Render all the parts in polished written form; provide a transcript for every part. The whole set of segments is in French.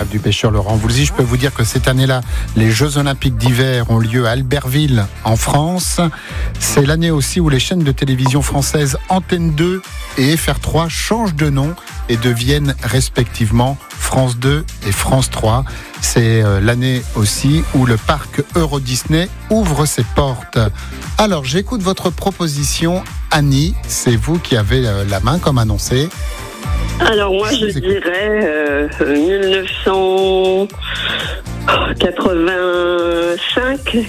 rêve du pêcheur Laurent Voulzy. Je peux vous dire que cette année-là, les Jeux Olympiques d'hiver ont lieu à Albertville, en France. C'est l'année aussi où les chaînes de télévision françaises Antenne 2 et FR3 changent de nom et deviennent respectivement France 2 et France 3. C'est l'année aussi où le parc Euro Disney ouvre ses portes. Alors, j'écoute votre proposition, Annie. C'est vous qui avez la main, comme annoncé. Alors moi je dirais 1985,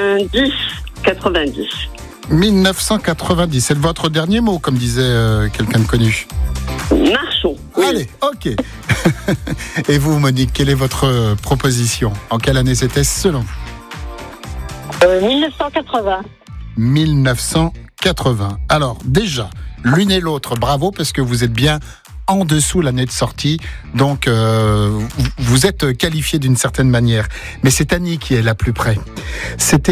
90. 1990, c'est votre dernier mot, comme disait quelqu'un de connu. Marchons. Oui. Allez, ok. Et vous, Monique, quelle est votre proposition? En quelle année c'était selon vous? 1980. 1980. Alors, déjà, l'une et l'autre, bravo, parce que vous êtes bien en dessous l'année de sortie, donc vous êtes qualifié d'une certaine manière. Mais c'est Annie qui est la plus près. C'était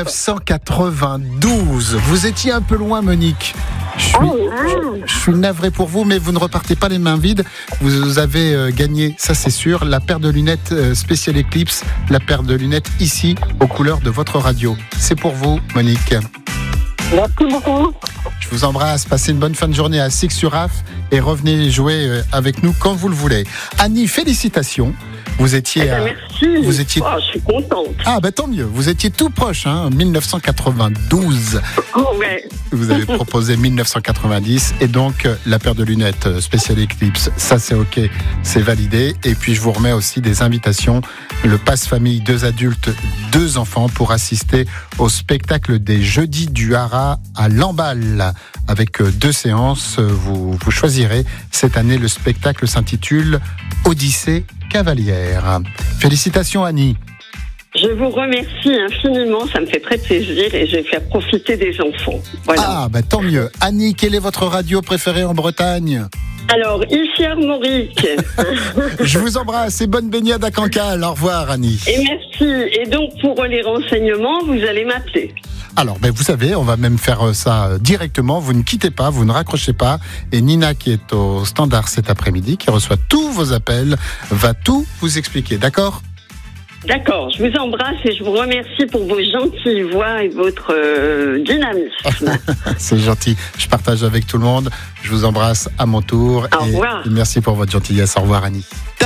1992. Vous étiez un peu loin, Monique. Je suis navré pour vous, mais vous ne repartez pas les mains vides. Vous avez gagné, ça c'est sûr, la paire de lunettes Special Eclipse, la paire de lunettes ici, aux couleurs de votre radio. C'est pour vous, Monique. Merci beaucoup. Je vous embrasse, passez une bonne fin de journée à Six-sur-Af et revenez jouer avec nous quand vous le voulez. Annie, félicitations. Vous étiez merci. Vous étiez... Oh, je suis contente. Ah bah tant mieux, vous étiez tout proche, 1992. Oh, ouais. Vous avez proposé 1990 et donc la paire de lunettes Special Eclipse, ça c'est ok, c'est validé. Et puis je vous remets aussi des invitations, le pass famille 2 adultes, 2 enfants pour assister au spectacle des Jeudis du Haras à Lamballe avec 2 séances. Vous choisirez cette année, le spectacle s'intitule Odyssée cavalière. Félicitations Annie. Je vous remercie infiniment, ça me fait très plaisir et je vais faire profiter des enfants. Voilà. Ah, bah tant mieux. Annie, quelle est votre radio préférée en Bretagne? Alors, ici Armorique. Je vous embrasse et bonne baignade à Cancale. Au revoir Annie. Et merci. Et donc, pour les renseignements, vous allez m'appeler. Alors, vous savez, on va même faire ça directement. Vous ne quittez pas, vous ne raccrochez pas. Et Nina, qui est au standard cet après-midi, qui reçoit tous vos appels, va tout vous expliquer. D'accord ? D'accord, je vous embrasse et je vous remercie pour vos gentilles voix et votre dynamisme. C'est gentil, je partage avec tout le monde. Je vous embrasse à mon tour. Au revoir. Et merci pour votre gentillesse. Au revoir Annie.